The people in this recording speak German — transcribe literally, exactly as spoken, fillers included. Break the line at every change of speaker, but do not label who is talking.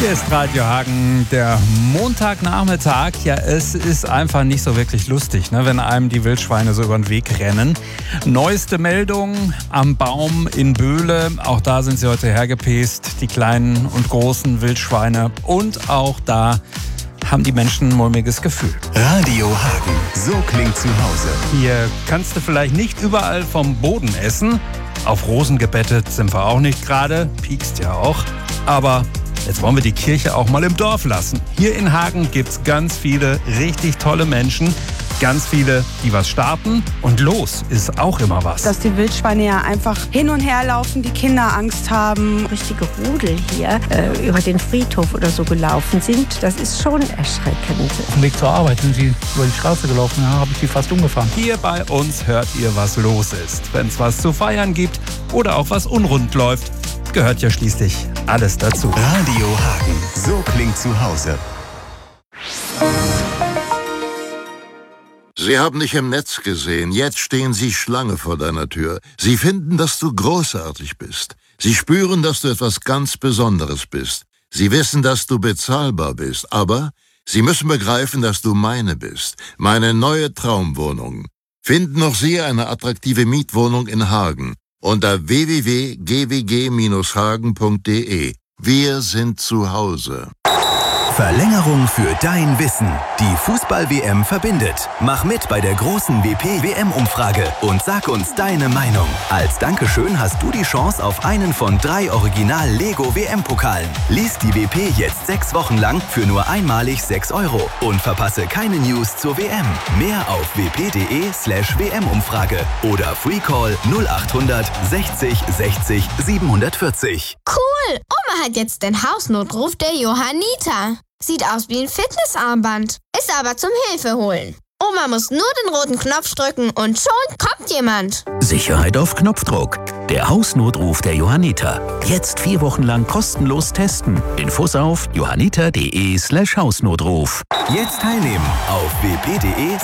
Hier ist Radio Hagen, der Montagnachmittag. Ja, es ist einfach nicht so wirklich lustig, ne, wenn einem die Wildschweine so über den Weg rennen. Neueste Meldung am Baum in Böhle. Auch da sind sie heute hergepest, die kleinen und großen Wildschweine. Und auch da haben die Menschen ein mulmiges Gefühl.
Radio Hagen, so klingt zu Hause.
Hier kannst du vielleicht nicht überall vom Boden essen. Auf Rosen gebettet sind wir auch nicht gerade, piekst ja auch. Aber jetzt wollen wir die Kirche auch mal im Dorf lassen. Hier in Hagen gibt's ganz viele richtig tolle Menschen. Ganz viele, die was starten. Und los ist auch immer was.
Dass die Wildschweine ja einfach hin und her laufen, die Kinder Angst haben.
Richtige Rudel hier äh, über den Friedhof oder so gelaufen sind, das ist schon erschreckend.
Auf dem Weg zur Arbeit sind sie über die Straße gelaufen, ja, habe ich sie fast umgefahren.
Hier bei uns hört ihr, was los ist. Wenn es was zu feiern gibt oder auch was unrund läuft, gehört ja schließlich alles dazu.
Radio Hagen, so klingt zu Hause.
Sie haben dich im Netz gesehen. Jetzt stehen sie Schlange vor deiner Tür. Sie finden, dass du großartig bist. Sie spüren, dass du etwas ganz Besonderes bist. Sie wissen, dass du bezahlbar bist. Aber sie müssen begreifen, dass du meine bist. Meine neue Traumwohnung. Finden auch Sie eine attraktive Mietwohnung in Hagen unter w w w punkt g w g Bindestrich hagen punkt d e. Wir sind zu Hause.
Verlängerung für dein Wissen. Die Fußball-W M verbindet. Mach mit bei der großen W P-W M-Umfrage und sag uns deine Meinung. Als Dankeschön hast du die Chance auf einen von drei Original-Lego-W M-Pokalen. Lies die W P jetzt sechs Wochen lang für nur einmalig sechs Euro und verpasse keine News zur W M. Mehr auf w p punkt d e slash w m umfrage oder Freecall null achthundert sechzig sechzig siebenhundertvierzig.
Cool! Oma hat jetzt den Hausnotruf der Johanniter. Sieht aus wie ein Fitnessarmband, ist aber zum Hilfeholen. Oma muss nur den roten Knopf drücken und schon kommt jemand.
Sicherheit auf Knopfdruck. Der Hausnotruf der Johanniter. Jetzt vier Wochen lang kostenlos testen. Infos auf johanniter punkt d e slash Hausnotruf.
Jetzt teilnehmen auf w p punkt d e